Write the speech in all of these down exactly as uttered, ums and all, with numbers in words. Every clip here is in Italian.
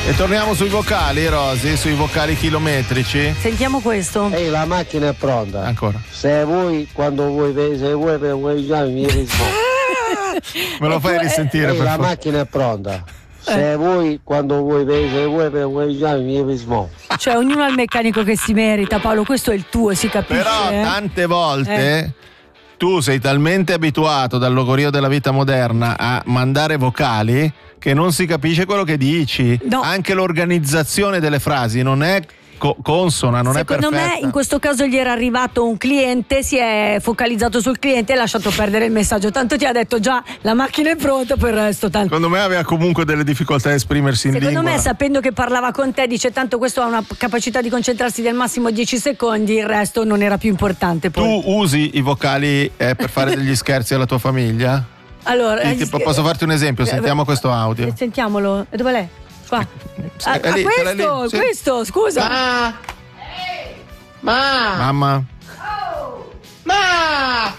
E torniamo sui vocali, Rosy, sui vocali chilometrici. Sentiamo questo. Ehi, la macchina è pronta. Ancora. Se vuoi, quando vuoi, se vuoi, per vuoi già mi rispondi. Me lo fai risentire, Ehi, per la favore. macchina è pronta. Se vuoi, quando vuoi, se vuoi, per vuoi già mi rispondi. Cioè, ognuno ha il meccanico che si merita, Paolo, questo è il tuo, si capisce. Però eh? tante volte Eh. tu sei talmente abituato dal logorio della vita moderna a mandare vocali che non si capisce quello che dici. No. Anche l'organizzazione delle frasi non è co- consona, non Secondo è perfetta. me in questo caso gli era arrivato un cliente, si è focalizzato sul cliente e ha lasciato perdere il messaggio. Tanto ti ha detto già la macchina è pronta, per il resto tanto. Secondo me aveva comunque delle difficoltà a esprimersi in Secondo lingua. me, sapendo che parlava con te, dice tanto questo ha una capacità di concentrarsi del massimo dieci secondi, il resto non era più importante. Poi. Tu usi i vocali eh, per fare degli scherzi alla tua famiglia? Allora, Sì, tipo, posso farti un esempio? Sentiamo questo audio. Eh, Sentiamolo. E dove l'è? Qua. Sì, Ah, è ah, lì, ce l'hai questo, lì, sì. questo, scusa. Ma! Ma! Mamma. Ma!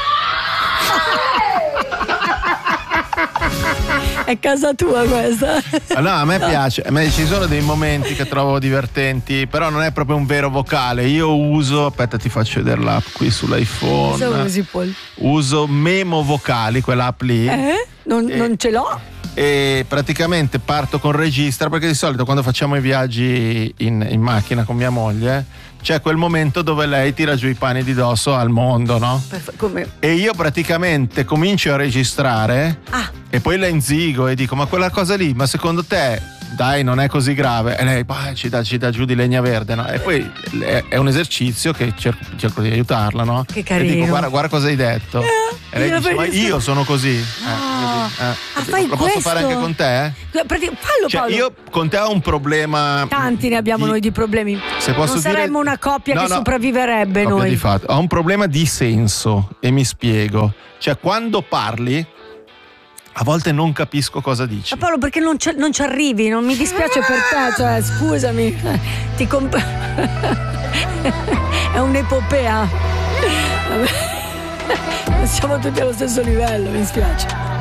È casa tua questa. Ah, no, a me piace, a me ci sono dei momenti che trovo divertenti, però non è proprio un vero vocale. Io uso, aspetta ti faccio vedere l'app qui sull'iPhone. Cosa usi, Paul? Uso Memo Vocali, quell'app lì. Eh? Non, Eh. non ce l'ho? E praticamente parto con registra, perché di solito quando facciamo i viaggi in, in macchina con mia moglie c'è quel momento dove lei tira giù i panni di dosso al mondo, no? Perf- Come? E io praticamente comincio a registrare Ah, e poi la inzigo e dico: ma quella cosa lì, ma secondo te dai non è così grave? E lei bah, ci, dà, ci dà giù di legna verde, no? E poi è, è un esercizio che cerco, cerco di aiutarla, no? Che carino. E dico: guarda, guarda cosa hai detto. Eh, e lei glielo dice: ma fai io sono così. No. Eh, così, eh. Ah, fai lo posso fare questo? anche con te? Prati- fallo, Cioè, Paolo. io con te ho un problema. Tanti ne abbiamo di- noi di problemi. Se posso non dire- saremmo una coppia No, che no. sopravviverebbe Coppia noi. di fatto. Ho un problema di senso e mi spiego. Cioè, quando parli, a volte non capisco cosa dici. Ma Paolo, perché non, ci- non ci arrivi? Non mi dispiace per te, cioè, scusami. Ti comp- È un'epopea. Vabbè. Non siamo tutti allo stesso livello, mi spiace.